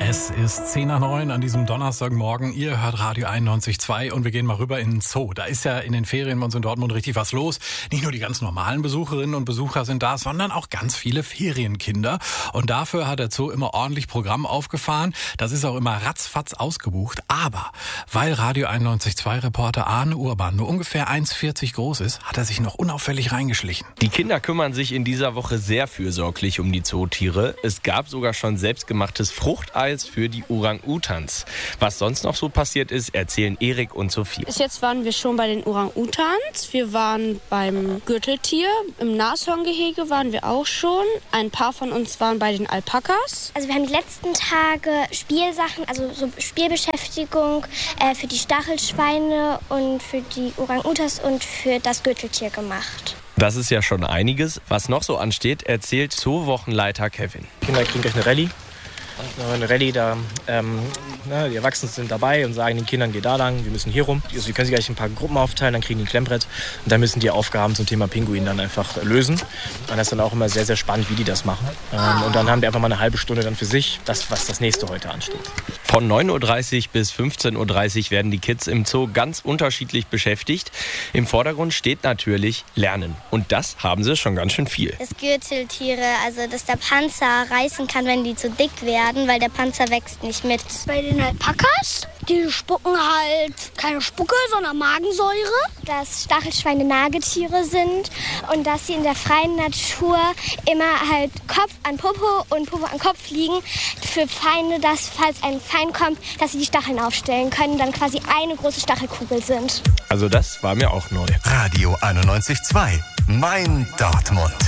Es ist 10:09 an diesem Donnerstagmorgen. Ihr hört Radio 91.2 und wir gehen mal rüber in den Zoo. Da ist ja in den Ferien bei uns in Dortmund richtig was los. Nicht nur die ganz normalen Besucherinnen und Besucher sind da, sondern auch ganz viele Ferienkinder. Und dafür hat der Zoo immer ordentlich Programm aufgefahren. Das ist auch immer ratzfatz ausgebucht. Aber weil Radio 91.2 Reporter Arne Urban nur ungefähr 1,40 groß ist, hat er sich noch unauffällig reingeschlichen. Die Kinder kümmern sich in dieser Woche sehr fürsorglich um die Zootiere. Es gab sogar schon selbstgemachtes Fruchteis für die Orang-Utans. Was sonst noch so passiert ist, erzählen Erik und Sophie. Bis jetzt waren wir schon bei den Orang-Utans. Wir waren beim Gürteltier. Im Nashorngehege waren wir auch schon. Ein paar von uns waren bei den Alpakas. Also wir haben die letzten Tage Spielsachen, also so Spielbeschäftigung für die Stachelschweine und für die Orang-Utans und für das Gürteltier gemacht. Das ist ja schon einiges. Was noch so ansteht, erzählt Zoo-Wochenleiter Kevin. Die Kinder kriegen gleich eine Rallye. Eine Rallye, da die Erwachsenen sind dabei und sagen den Kindern, geht da lang, wir müssen hier rum. Also die können sich gleich in ein paar Gruppen aufteilen, dann kriegen die ein Klemmbrett und dann müssen die Aufgaben zum Thema Pinguin dann einfach lösen. Und das ist dann auch immer sehr, sehr spannend, wie die das machen. Und dann haben die einfach mal eine halbe Stunde dann für sich, das, was das nächste heute ansteht. Von 9:30 Uhr bis 15:30 Uhr werden die Kids im Zoo ganz unterschiedlich beschäftigt. Im Vordergrund steht natürlich Lernen. Und das haben sie schon ganz schön viel. Das Gürteltiere, also dass der Panzer reißen kann, wenn die zu dick werden, weil der Panzer wächst nicht mit. Bei den Alpakas, die spucken halt keine Spucke, sondern Magensäure. Dass Stachelschweine Nagetiere sind und dass sie in der freien Natur immer halt Kopf an Popo und Popo an Kopf liegen. Für Feinde, dass falls ein Feind kommt, dass sie die Stacheln aufstellen können, dann quasi eine große Stachelkugel sind. Also das war mir auch neu. Radio 91.2, mein Dortmund.